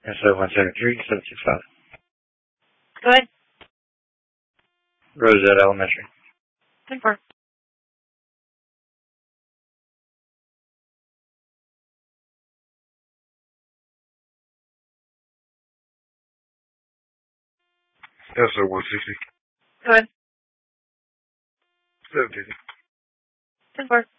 SO 173-765. Go ahead. Rosette Elementary. 10-4. SO 160. Go ahead. 750. 10-4.